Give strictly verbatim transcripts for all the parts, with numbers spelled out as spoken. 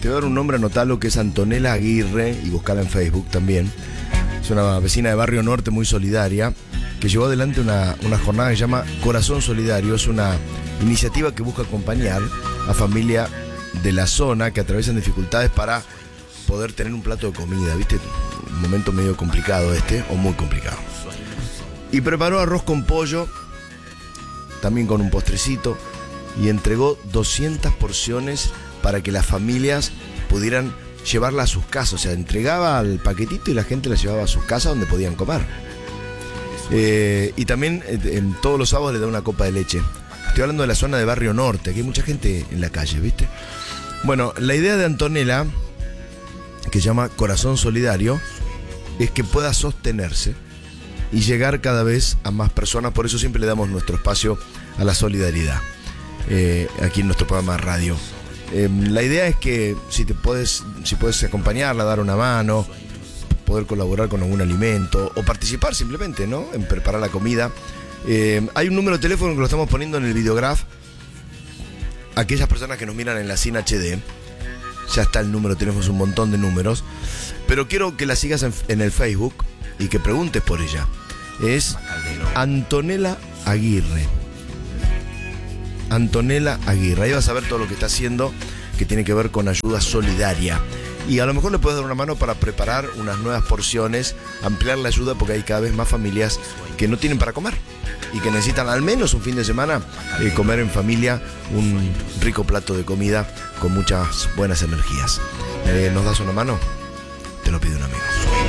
te voy a dar un nombre, anotalo, que es Antonella Aguirre, y buscala en Facebook también. Es una vecina de Barrio Norte muy solidaria, que llevó adelante una, una jornada que se llama Corazón Solidario. Es una iniciativa que busca acompañar a familias de la zona que atraviesan dificultades para poder tener un plato de comida, ¿viste? Un momento medio complicado este, o muy complicado. Y preparó arroz con pollo, también con un postrecito, y entregó doscientas porciones para que las familias pudieran llevarla a sus casas. O sea, entregaba el paquetito y la gente la llevaba a sus casas donde podían comer. Eh, y también en todos los sábados le da una copa de leche. Estoy hablando de la zona de Barrio Norte, que hay mucha gente en la calle, ¿viste? Bueno, la idea de Antonella, que se llama Corazón Solidario, es que pueda sostenerse y llegar cada vez a más personas. Por eso siempre le damos nuestro espacio a la solidaridad, eh, aquí en nuestro programa de radio. Eh, la idea es que si te puedes, si puedes acompañarla, dar una mano, poder colaborar con algún alimento o participar simplemente, ¿no?, en preparar la comida. Eh, hay un número de teléfono que lo estamos poniendo en el videograph. Aquellas personas que nos miran en la C I N H D, ya está el número, tenemos un montón de números, pero quiero que la sigas en, en el Facebook y que preguntes por ella. Es Antonella Aguirre. Antonella Aguirre. Ahí vas a ver todo lo que está haciendo, que tiene que ver con ayuda solidaria. Y a lo mejor le puedes dar una mano para preparar unas nuevas porciones, ampliar la ayuda, porque hay cada vez más familias que no tienen para comer y que necesitan al menos un fin de semana eh, comer en familia un rico plato de comida con muchas buenas energías. Eh, ¿Nos das una mano? Te lo pido un amigo.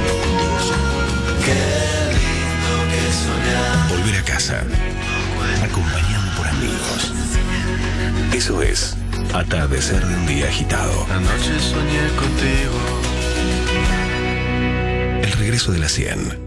Volver a casa, acompañado por amigos. Eso es atardecer de un día agitado. Anoche soñé contigo. El regreso de la cien.